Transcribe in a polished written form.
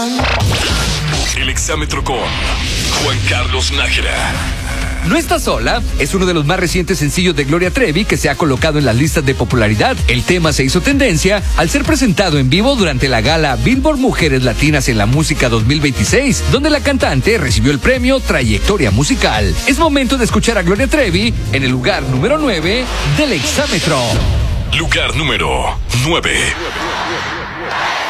El exámetro con Juan Carlos Nájera. No estás sola es uno de los más recientes sencillos de Gloria Trevi que se ha colocado en las listas de popularidad. El tema se hizo tendencia al ser presentado en vivo durante la gala Billboard Mujeres Latinas en la Música 2026, donde la cantante recibió el premio Trayectoria Musical. Es momento de escuchar a Gloria Trevi en el lugar número 9 del exámetro. Lugar número 9.